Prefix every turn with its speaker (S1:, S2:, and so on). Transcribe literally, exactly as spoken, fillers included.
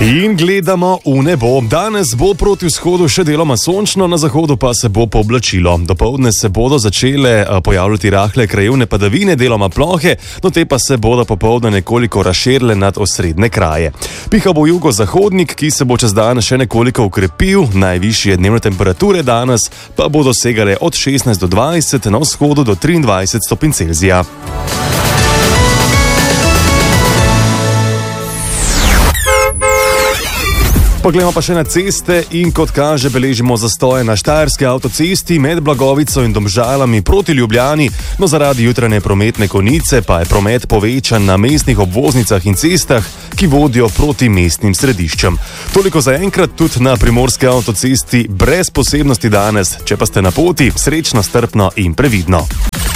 S1: In gledamo v nebo. Danes bo proti vzhodu še deloma sončno, na zahodu pa se bo pooblačilo. Dopoldne se bodo začele pojavljati rahle krajevne padavine, deloma plohe, no te pa se bodo popoldne nekoliko razširile nad osrednje kraje. Piha bo jugozahodnik, ki se bo čez dan še nekoliko ukrepil, najvišje dnevne temperature danes pa bodo segale od šestnajst do dvajset, na vzhodu do triindvajset stopinj Celzija. Poglejmo pa še na ceste in kot kaže beležimo zastoje na štajerski avtocesti med Blagovico in Domžalami proti Ljubljani, no zaradi jutranje prometne konice pa je promet povečan na mestnih obvoznicah in cestah, ki vodijo proti mestnim središčem. Toliko za enkrat tudi na primorski avtocesti brez posebnosti danes, če pa ste na poti, srečno, strpno in previdno.